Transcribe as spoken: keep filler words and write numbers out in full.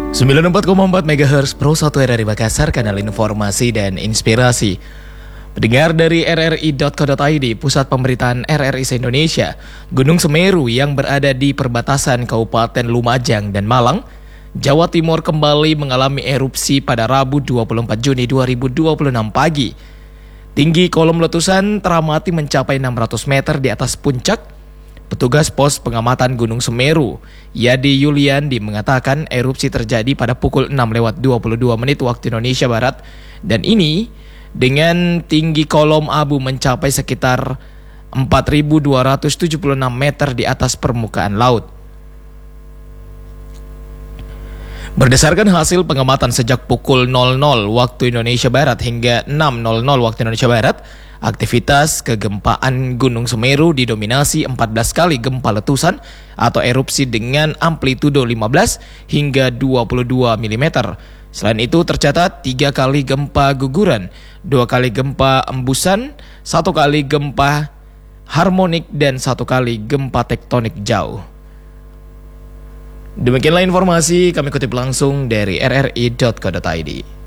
sembilan puluh empat koma empat megahertz Pro satu R R I Makassar, kanal informasi dan inspirasi. Pendengar dari R R I dot co dot I D, pusat pemberitaan R R I se-Indonesia, Gunung Semeru yang berada di perbatasan Kabupaten Lumajang dan Malang, Jawa Timur kembali mengalami erupsi pada Rabu dua puluh empat Juni dua ribu dua puluh enam pagi. Tinggi kolom letusan teramati mencapai enam ratus meter di atas puncak. Petugas pos pengamatan Gunung Semeru, Yadi Yuliandi, mengatakan erupsi terjadi pada pukul enam lewat dua puluh dua menit waktu Indonesia Barat, dan ini dengan tinggi kolom abu mencapai sekitar empat ribu dua ratus tujuh puluh enam meter di atas permukaan laut. Berdasarkan hasil pengamatan sejak pukul nol nol waktu Indonesia Barat hingga enam nol nol waktu Indonesia Barat, aktivitas kegempaan Gunung Semeru didominasi empat belas kali gempa letusan atau erupsi dengan amplitudo lima belas hingga dua puluh dua milimeter. Selain itu tercatat tiga kali gempa guguran, dua kali gempa embusan, satu kali gempa harmonik, dan satu kali gempa tektonik jauh. Demikianlah informasi kami kutip langsung dari R R I dot co dot I D.